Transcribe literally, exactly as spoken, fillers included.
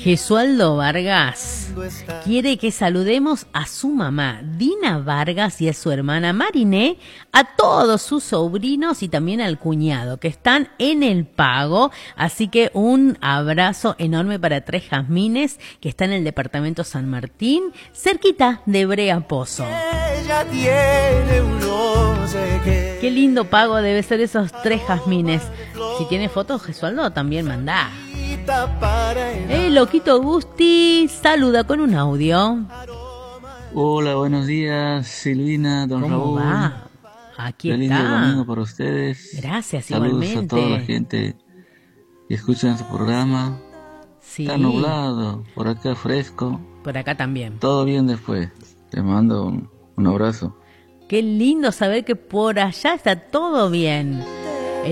Gesualdo Vargas quiere que saludemos a su mamá, Dina Vargas, y a su hermana Mariné, a todos sus sobrinos y también al cuñado, que están en el Pago. Así que un abrazo enorme para Tres Jazmines, que está en el departamento San Martín, cerquita de Brea Pozo. Ella tiene un no sé qué. Qué lindo Pago debe ser esos Tres Jazmines. Si tiene fotos, Gesualdo, también mandá. El loquito Gusti saluda con un audio. Hola, buenos días, Silvina, don ¿Cómo Raúl. va? Aquí Qué lindo está. domingo para ustedes. Gracias, Saludos igualmente. a toda la gente que escucha su programa. Sí. Está nublado, por acá fresco. Por acá también. Todo bien después. Te mando un, un abrazo. Qué lindo saber que por allá está todo bien.